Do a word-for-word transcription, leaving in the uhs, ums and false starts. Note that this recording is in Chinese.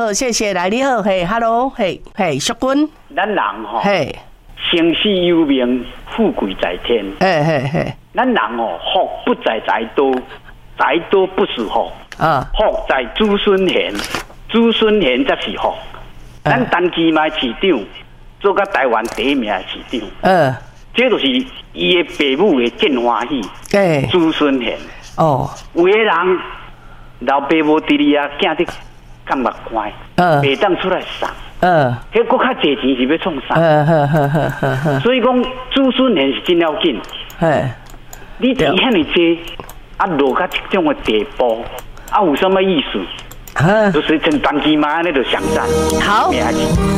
好，谢谢，来你好，嘿 ，Hello， 嘿，嘿，淑君， 咱人吼， 嘿， 生死有命，富贵在天。 嘿嘿嘿， 咱人哦，福不在财多，财多不是福， 啊， 福在子孙贤，子孙贤才是福。咱陈其迈市长做到台湾第一名的市长， 嗯， 这就是伊的父母的真欢喜， 对， 子孙贤。 哦， 有的人老爸无伫哩啊，囝伫感觉乖， 嗯， 袂当出来送， 嗯， 迄搁较侪钱是要创啥？ 嗯呵呵呵呵呵， 所以讲子孙贤是真要紧。 嘿， 你钱遐尼济，啊落到这种的地步，啊有什么意思？ 啊， 就是像陈其迈安尼就上山， 好。